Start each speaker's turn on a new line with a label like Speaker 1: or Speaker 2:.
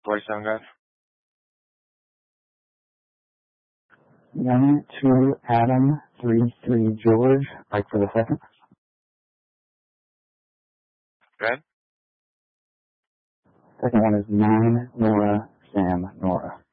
Speaker 1: 47 guys.
Speaker 2: 1-2 Adam, 3-3 George, Mike for the second.
Speaker 1: Good.
Speaker 2: Second one is 9 Nora, Sam, Nora.